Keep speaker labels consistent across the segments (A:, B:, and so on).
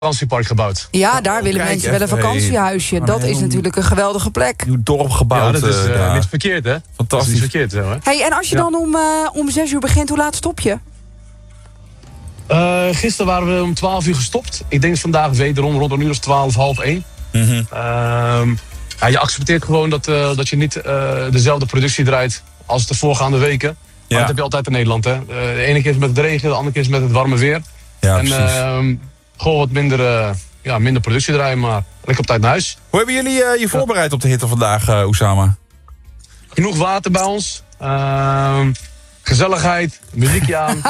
A: vakantiepark gebouwd.
B: Ja, daar willen mensen wel een vakantiehuisje. Dat is natuurlijk een geweldige plek.
C: Nieuw dorp gebouwd.
A: Ja, dat is niet verkeerd, hè?
C: Fantastisch.
A: Dat is niet verkeerd, zo, hè?
B: Hey, en als je dan om 6 uur begint, hoe laat stop je?
A: Gisteren waren we om 12 uur gestopt. Ik denk vandaag wederom rond een uur of 12, half 1. Ja, je accepteert gewoon dat je niet dezelfde productie draait als de voorgaande weken. Maar dat heb je altijd in Nederland, hè? De ene keer is het met de regen, de andere keer is het met het warme weer.
C: Ja,
A: en gewoon wat minder productie draaien, maar lekker op tijd naar huis.
C: Hoe hebben jullie je voorbereid op de hitte vandaag, Oussama?
A: Genoeg water bij ons. Gezelligheid, muziekje aan.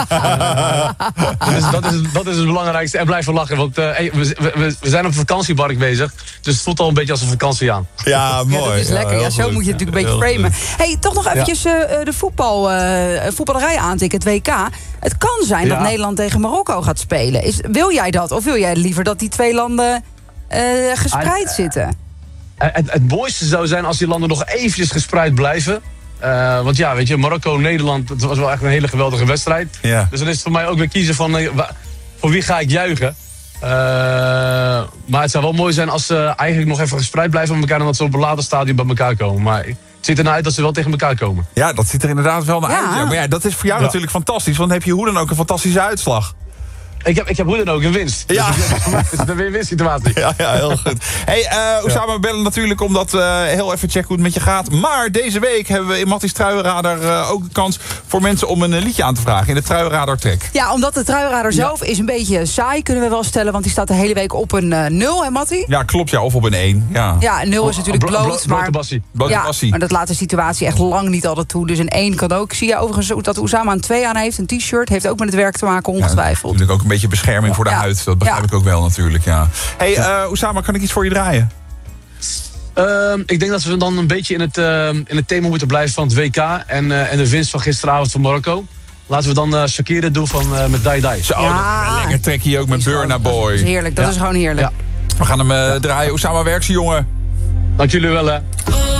A: Dat is het belangrijkste. En blijven lachen, want we zijn op een vakantiepark bezig. Dus het voelt al een beetje als een vakantie aan.
C: Ja, mooi.
B: Ja, dat is lekker. Ja, zo moet je het natuurlijk een beetje framen. Hey, toch nog eventjes de voetballerij aantikken, het WK. Het kan zijn dat Nederland tegen Marokko gaat spelen. Wil jij dat? Of wil jij liever dat die twee landen gespreid zitten?
A: Het mooiste zou zijn als die landen nog eventjes gespreid blijven. Want ja, weet je, Marokko-Nederland, dat was wel echt een hele geweldige wedstrijd.
C: Ja.
A: Dus dan is het voor mij ook weer kiezen van voor wie ga ik juichen. Maar het zou wel mooi zijn als ze eigenlijk nog even gespreid blijven met elkaar en dat ze op een later stadium bij elkaar komen. Maar het ziet er nou uit dat ze wel tegen elkaar komen.
C: Ja, dat ziet er inderdaad wel naar uit. Ja. Maar ja, dat is voor jou natuurlijk fantastisch, want dan heb je hoe dan ook een fantastische uitslag.
A: Ik heb hoe dan ook een winst.
C: Ja.
A: Dus het is een win-win situatie.
C: Ja, heel goed. Hey, Oussama, we bellen natuurlijk omdat heel even checken hoe het met je gaat. Maar deze week hebben we in Matties Truienradar ook de kans voor mensen om een liedje aan te vragen in de Truienradar track.
B: Ja, omdat de Truienradar zelf is een beetje saai, kunnen we wel stellen. Want die staat de hele week op een 0, hè Mattie?
C: Ja, klopt. Ja, of op een 1. Ja,
B: een 0 is natuurlijk bloot.
A: Blote bassie.
B: Maar dat laat de situatie echt lang niet altijd toe. Dus een 1 kan ook. Zie je overigens dat Oussama een 2 aan heeft. Een t-shirt. Heeft ook met het werk te maken, ongetwijfeld.
C: Natuurlijk ook een beetje bescherming voor de huid. Dat begrijp ik ook wel natuurlijk, ja. Hey, Oussama, kan ik iets voor je draaien?
A: Ik denk dat we dan een beetje in het thema moeten blijven van het WK. En de winst van gisteravond van Marokko. Laten we dan Shakira doen met Dai Dai.
C: Zo, een lekker trekje ook met Burna Boy.
B: Dat is heerlijk, dat is gewoon heerlijk.
C: We gaan hem draaien. Oussama, werk ze, jongen.
A: Dank jullie wel, hè.